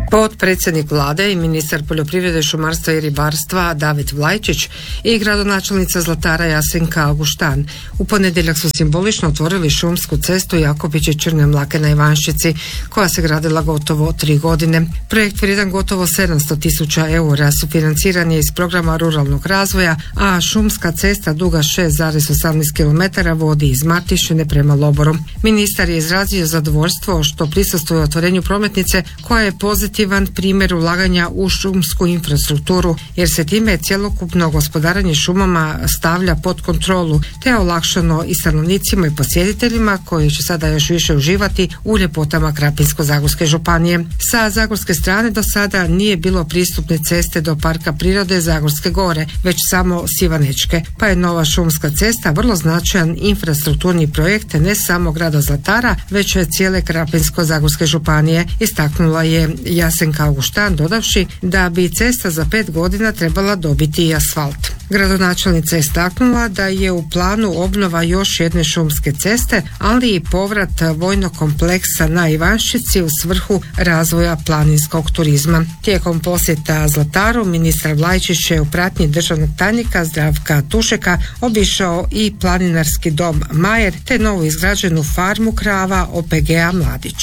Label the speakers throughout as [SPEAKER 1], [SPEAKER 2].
[SPEAKER 1] Potpredsjednik vlade i ministar poljoprivrede, šumarstva i ribarstva David Vlajčić i gradonačelnica Zlatara Jasenka Auguštan u ponedjeljak su simbolično otvorili šumsku cestu Jakobići-Črne Mlake na Ivanščici, koja se gradila gotovo 3 godine. Projekt vrijedan gotovo 700.000 eura sufinanciran je iz programa ruralnog razvoja, a šumska cesta duga 6,18 km vodi iz Martišine prema Loboru. Ministar je izrazio zadovoljstvo što prisustvuje otvorenju prometnice koja je pozitivan primjer ulaganja u šumsku infrastrukturu, jer se time cjelokupno gospodarenje šumama stavlja pod kontrolu, te je olakšano i stanovnicima i posjetiteljima koji će sada još više uživati u ljepotama Krapinsko-zagorske županije. Sa zagorske strane do sada nije bilo pristupne ceste do Parka prirode Zagorske gore, već samo Sivanečke, pa je nova šumska cesta vrlo značajan infrastrukturni projekt ne samo grada Zlatara, već cijele Krapinsko-zagorske županije, istaknula je Jasenka Auguštan, dodavši da bi cesta za 5 godina trebala dobiti i asfalt. Gradonačelnica je istaknula da je u planu obnova još jedne šumske ceste, ali i povrat vojnog kompleksa na Ivanščici u svrhu razvoja planinskog turizma. Tijekom posjeta Zlataru ministar Vlajčić je u pratnji državnog tajnika Zdravka Tušeka obišao i planinarski dom Majer te novu izgrađenu farmu krava OPG-a Mladić.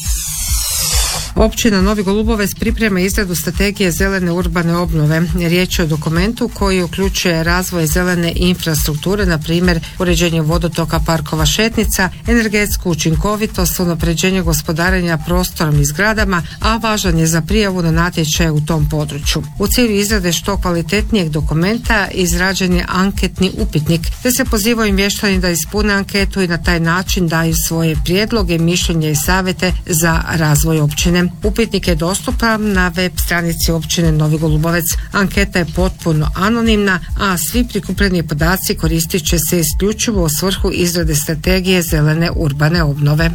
[SPEAKER 1] Općina Novi Golubovec priprema izradu strategije zelene urbane obnove. Riječ je o dokumentu koji uključuje razvoj zelene infrastrukture, na primjer uređenje vodotoka, parkova, šetnica, energetsku učinkovitost, unapređenje gospodarenja prostorom i zgradama, a važan je za prijavu na natječaje u tom području. U cilju izrade što kvalitetnijeg dokumenta izrađen je anketni upitnik, te se pozivaju mještani da ispune anketu i na taj način daju svoje prijedloge, mišljenja i savjete za razvoj općine. Upitnik je dostupan na web stranici općine Novi Golubovec. Anketa je potpuno anonimna, a svi prikupljeni podaci koristit će se isključivo u svrhu izrade strategije zelene urbane obnove.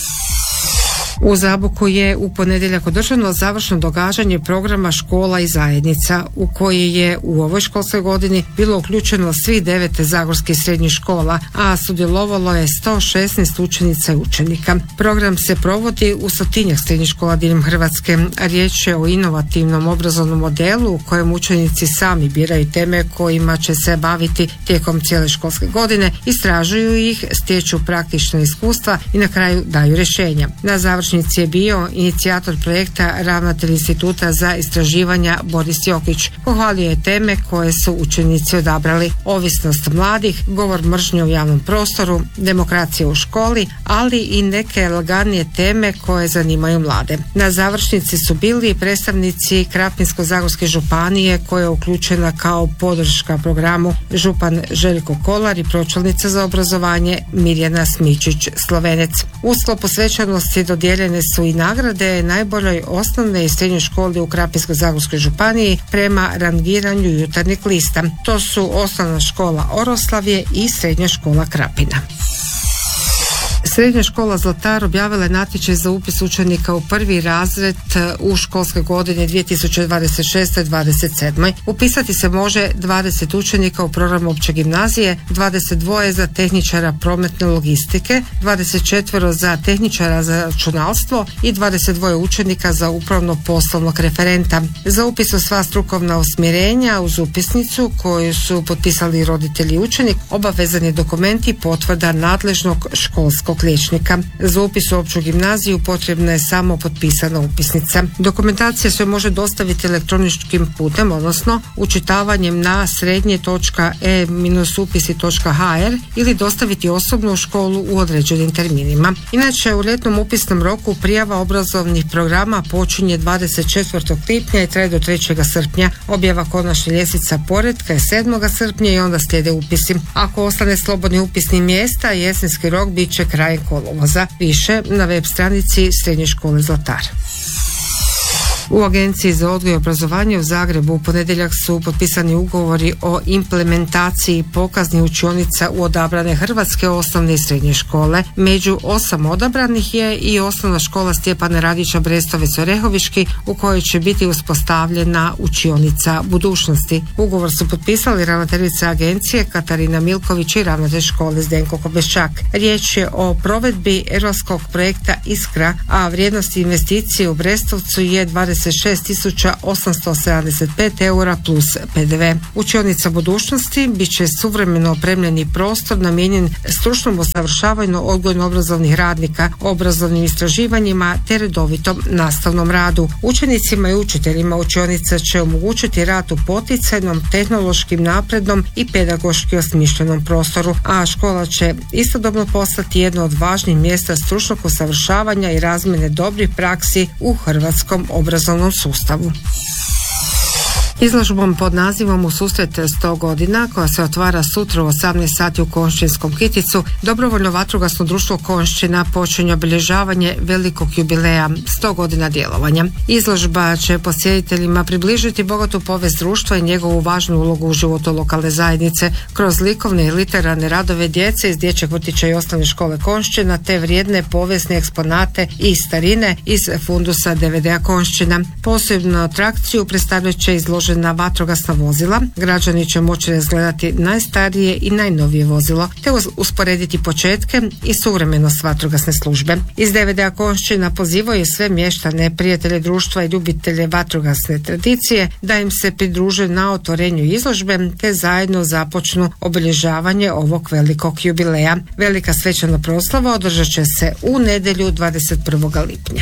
[SPEAKER 1] U Zaboku je u ponedjeljak održano završno događanje programa Škola i zajednica, u koji je u ovoj školskoj godini bilo uključeno svih 9 zagorskih srednjih škola, a sudjelovalo je 116 učenica i učenika. Program se provodi u 100-tinjak srednjih škola diljem Hrvatske. Riječ je o inovativnom obrazovnom modelu u kojem učenici sami biraju teme kojima će se baviti tijekom cijele školske godine, istražuju ih, stječu praktična iskustva i na kraju daju rješenja. Na završnici je bio inicijator projekta ravnatelj Instituta za istraživanja Boris Jokić. Pohvalio je teme koje su učenici odabrali: ovisnost mladih, govor mržnje u javnom prostoru, demokracija u školi, ali i neke laganije teme koje zanimaju mlade. Na završnici su bili predstavnici Krapinsko-zagorske županije, koja je uključena kao podrška programu župan Željko Kolar i pročelnica za obrazovanje Mirjana Smičić Slovenec. U sklopu svečanosti dodijeljene su i nagrade najboljoj osnovne i srednjoj školi u Krapinsko-zagorskoj županiji prema rangiranju jutarnjeg lista. To su Osnovna škola Oroslavje i Srednja škola Krapina. Srednja škola Zlatar objavila je natječaj za upis učenika u prvi razred u školskoj godini 2026-27. Upisati se može 20 učenika u program opće gimnazije, 22 za tehničara prometne logistike, 24 za tehničara za računalstvo i 22 učenika za upravno-poslovnog referenta. Za upis u sva strukovna usmjerenja uz upisnicu koju su potpisali roditelji i učenik obavezan je dokument i potvrda nadležnog školskog liječnika. Za upis u opću gimnaziju potrebna je samo potpisana upisnica. Dokumentacija se može dostaviti elektroničkim putem, odnosno učitavanjem na srednje.e-upisi.hr ili dostaviti osobno u školu u određenim terminima. Inače, u ljetnom upisnom roku prijava obrazovnih programa počinje 24. lipnja i traje do 3. srpnja. Objava konačne ljestvica poretka je 7. srpnja i onda slijede upisi. Ako ostane slobodnih upisnih mjesta, jesenski rok bit će kraj kolovoza. Više na web stranici Srednje škole Zlatar. U Agenciji za odgoj i obrazovanje u Zagrebu u ponedjeljak su potpisani ugovori o implementaciji pokaznih učionica u odabrane hrvatske osnovne i srednje škole. Među 8 odabranih je i osnovna škola Stjepana Radića Brestovec-Orehovički, u kojoj će biti uspostavljena učionica budućnosti. Ugovor su potpisali ravnateljica agencije Katarina Milković i ravnatelj škole Zdenko Kobeščak. Riječ je o provedbi europskog projekta Iskra, a vrijednost investicije u Brestovcu je 20 26.875 eura plus PDV. Učionica budućnosti bit će suvremeno opremljeni prostor namijenjen stručnom usavršavanju odgojno-obrazovnih radnika, obrazovnim istraživanjima te redovitom nastavnom radu. Učenicima i učiteljima učionica će omogućiti rad u poticajnom, tehnološkim naprednom i pedagoški osmišljenom prostoru, a škola će istodobno postati jedno od važnih mjesta stručnog usavršavanja i razmjene dobrih praksi u hrvatskom obrazovnom sustavu. Izložbom pod nazivom U susret 100 godina, koja se otvara sutra u 18 sati u Konjšćinskom Kiticu, Dobrovoljno vatrogasno društvo Konjšćina počinje obilježavanje velikog jubileja 100 godina djelovanja. Izložba će posjetiteljima približiti bogatu povijest društva i njegovu važnu ulogu u životu lokalne zajednice kroz likovne i literarne radove djece iz dječjeg vrtića i osnovne škole Konjšćina te vrijedne povijesne eksponate i starine iz fundusa DVD-a Konjšćina. Posebnu atrakciju predstavljat će izložena vatrogasna vozila. Građani će moći razgledati najstarije i najnovije vozilo te usporediti početke i suvremenost vatrogasne službe. Iz DVD-a Konjšćina pozivaju sve mještane, prijatelje društva i ljubitelje vatrogasne tradicije da im se pridruže na otvorenju izložbe te zajedno započnu obilježavanje ovog velikog jubileja. Velika svečana proslava održat će se u nedjelju 21. lipnja.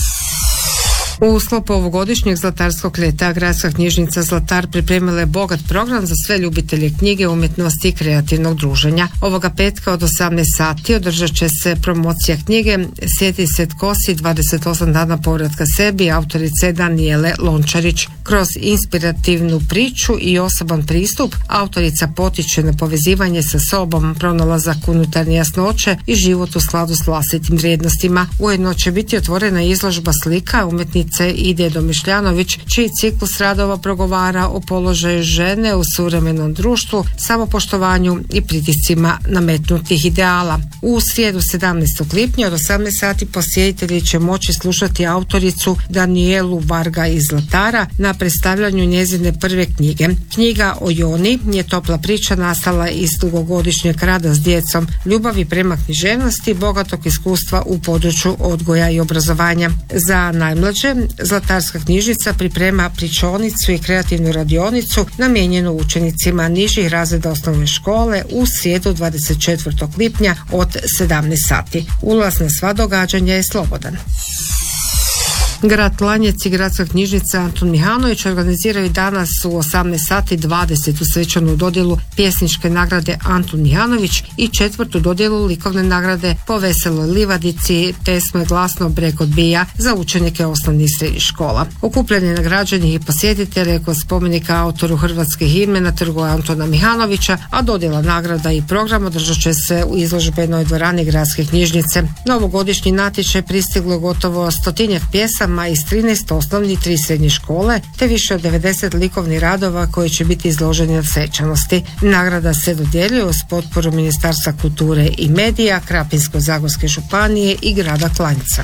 [SPEAKER 1] U sklopu ovogodišnjeg Zlatarskog ljeta Gradska knjižnica Zlatar pripremila je bogat program za sve ljubitelje knjige, umjetnosti i kreativnog druženja. Ovoga petka od 18 sati održat će se promocija knjige Sjeti se tko si, 28 dana povratka sebi, autorice Danijele Lončarić. Kroz inspirativnu priču i osoban pristup autorica potiče na povezivanje sa sobom, pronalazak unutarnje jasnoće i život u skladu s vlastitim vrijednostima. Ujedno će biti otvorena izložba slika umjetnice Ide Domišljanović, čiji ciklus radova progovara o položaju žene u suvremenom društvu, samopoštovanju i pritiscima nametnutih ideala. U srijedu 17. lipnja od 18 sati posjetitelji će moći slušati autoricu Danijelu Varga iz Zlatara na predstavljanju njezine prve knjige. Knjiga o Joni je topla priča nastala iz dugogodišnjeg rada s djecom, ljubavi prema književnosti, bogatog iskustva u području odgoja i obrazovanja. Za najmlađe Zlatarska knjižnica priprema pričonicu i kreativnu radionicu namijenjenu učenicima nižih razreda osnovne škole u srijedu 24. lipnja od 17 sati. Ulaz na sva događanja je slobodan. Grad Klanjec i Gradska knjižnica Antun Mihanović organiziraju danas u 18 sati 20. svečanu dodjelu pjesničke nagrade Antun Mihanović i 4. dodjelu likovne nagrade Po veseloj livadici, pesme Glasno breg odbija za učenike osnovnih i srednjih škola. Okupljanje nagrađenih i posjetitelja kod spomenika autoru hrvatskih himne na trgu Antuna Mihanovića, a dodjela nagrada i program održat će se u izložbenoj dvorani Gradske knjižnice. Na ovogodišnji natječaj pristiglo gotovo 100 pjesama iz 13 osnovnih i 3 srednje škole, te više od 90 likovnih radova koji će biti izloženi na svečanosti. Nagrada se dodjeljuje uz potporu Ministarstva kulture i medija, Krapinsko-zagorske županije i grada Klanjca.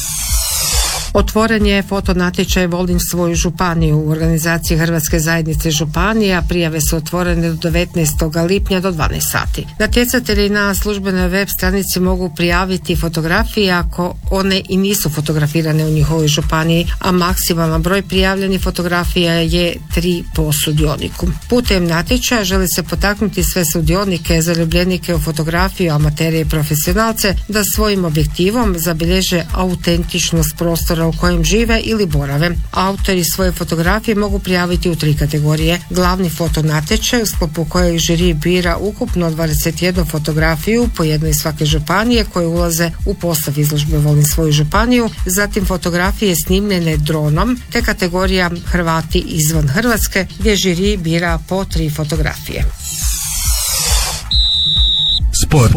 [SPEAKER 1] Otvoren je fotonatječaj Volim svoju županiju u organizaciji Hrvatske zajednice županija. Prijave su otvorene do 19. lipnja do 12 sati. Natjecatelji na službenoj web stranici mogu prijaviti fotografije ako one i nisu fotografirane u njihovoj županiji, a maksimalan broj prijavljenih fotografija je 3 po sudioniku. Putem natječaja želi se potaknuti sve sudionike, zaljubljenike u fotografiju, amaterije i profesionalce da svojim objektivom zabilježe autentičnost prostora u kojem žive ili borave. Autori svoje fotografije mogu prijaviti u 3 kategorije. Glavni fotonatječaj u sklopu kojeg žiri bira ukupno 21 fotografiju po jednoj iz svake županije koje ulaze u postav izložbe Volim svoju županiju, zatim fotografije snimljene dronom te kategorija Hrvati izvan Hrvatske gdje žiri bira po 3 fotografije. Sport.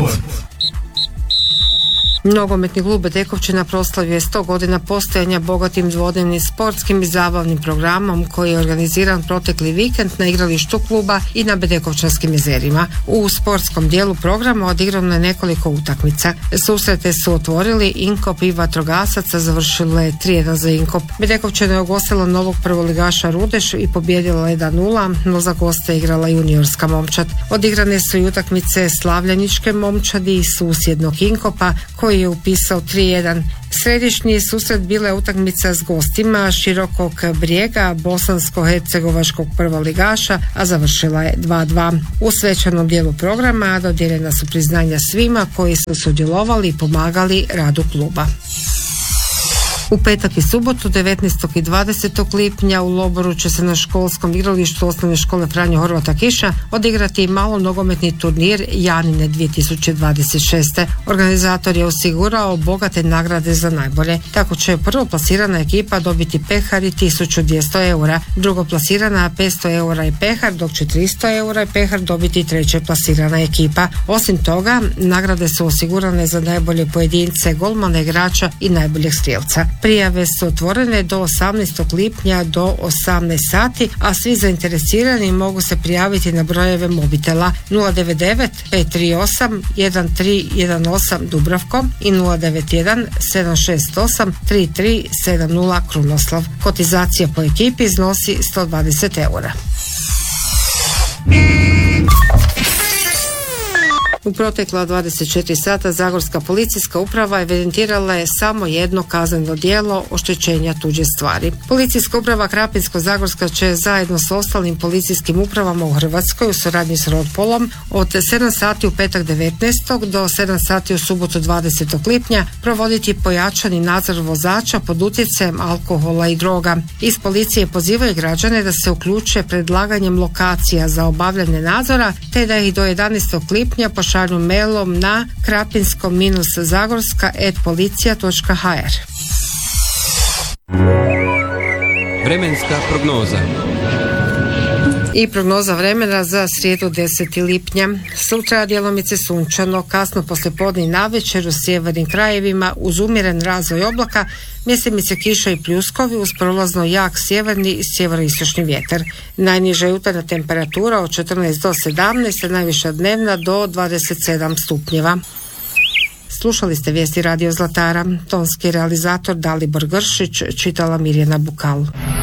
[SPEAKER 1] Nogometni klub Bedekovčina proslavio je 100 godina postojanja bogatim dvodnevnim sportskim i zabavnim programom koji je organiziran protekli vikend na igralištu kluba i na Bedekovčanskim jezerima. U sportskom dijelu programa odigrano je nekoliko utakmica. Susrete su otvorili Inkop i Vatrogasaca, završile 3-1 za Inkop. Bedekovčina je ugostila novog prvoligaša Rudeš i pobijedila 1-0, no za goste igrala juniorska momčad. Odigrane su i utakmice Slavljaničke momčadi i susjednog Inkopa koji je upisao 3-1 Središnji susret bila je utakmica s gostima Širokog Brijega, bosansko-hercegovačkog prvoligaša, a završila je 2:2. U svečanom dijelu programa dodijeljena su priznanja svima koji su sudjelovali i pomagali radu kluba. U petak i subotu 19. i 20. lipnja u Loboru će se na školskom igralištu osnovne škole Franjo Horvata Kiša odigrati malo nogometni turnir Janine 2026. Organizator je osigurao bogate nagrade za najbolje. Tako će prvo plasirana ekipa dobiti pehar i 1200 eura, drugo plasirana 500 eura i pehar, dok će 300 eura i pehar dobiti treće plasirana ekipa. Osim toga, nagrade su osigurane za najbolje pojedince, golmana, igrača i najboljeg strijelca. Prijave su otvorene do 18. lipnja do 18 sati, a svi zainteresirani mogu se prijaviti na brojeve mobitela 099 538 1318 Dubravko i 091 768 3370 Krunoslav. Kotizacija po ekipi iznosi 120 eura. U protekla 24 sata Zagorska policijska uprava evidentirala je samo jedno kazneno djelo oštećenja tuđe stvari. Policijska uprava Krapinsko-zagorska će zajedno s ostalim policijskim upravama u Hrvatskoj u suradnji s Rodpolom od 7 sati u petak 19. do 7 sati u subotu 20. lipnja provoditi pojačani nadzor vozača pod utjecajem alkohola i droga. Iz policije pozivaju građane da se uključe predlaganjem lokacija za obavljanje nadzora te da ih do 11. lipnja pošalju mailom na krapinsko-zagorska@policija.hr.
[SPEAKER 2] Vremenska prognoza.
[SPEAKER 1] I prognoza vremena za srijedu 10. lipnja. Sutra djelomice sunčano, kasno poslijepodne i navečer u sjevernim krajevima uz umjeren razvoj oblaka, mjestimice kiša i pljuskovi uz prolazno jak sjeverni i sjeveroistočni vjetar. Najniža jutarnja temperatura od 14 do 17, a najviša dnevna do 27 stupnjeva. Slušali ste vijesti Radio Zlatara. Tonski realizator Dalibor Gršić, čitala Mirjana Bukal.